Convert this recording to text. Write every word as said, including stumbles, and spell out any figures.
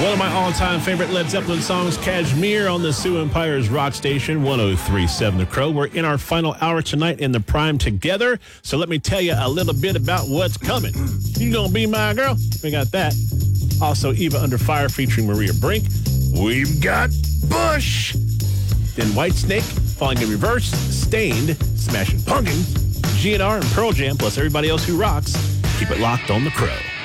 One of my all-time favorite Led Zeppelin songs, Kashmir, on the Sioux Empire's rock station, one oh three point seven The Crow. We're in our final hour tonight in the Prime together, so let me tell you a little bit about what's coming. You gonna be my girl? We got that. Also, Eva Under Fire featuring Maria Brink. We've got Bush. Then Whitesnake, Falling in Reverse, Stained, Smashing Pumpkins, G N R and Pearl Jam, plus everybody else who rocks. Keep it locked on The Crow.